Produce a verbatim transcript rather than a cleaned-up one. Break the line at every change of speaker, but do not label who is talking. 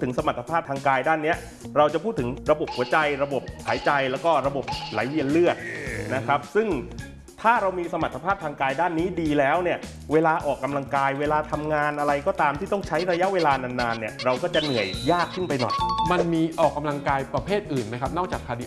ถึงสมรรถภาพทางกายด้านนี้เราจะพูดถึงระบบหัวใจระบบหายใจแล้วก็ระบบไหลเวียนเลือดนะครับซึ่งถ้าเรามีสมรรถภาพทางกายด้านนี้ดีแล้วเนี่ยเวลาออกกำลังกายเวลาทำงานอะไรก็ตามที่ต้องใช้ระยะเวลานานๆเนี่ยเราก็จะเหนื่อยยากขึ้นไปหน่อย
มันมีออกกำลังกายประเภทอื่นไหมครับนอกจากคาร์ดิ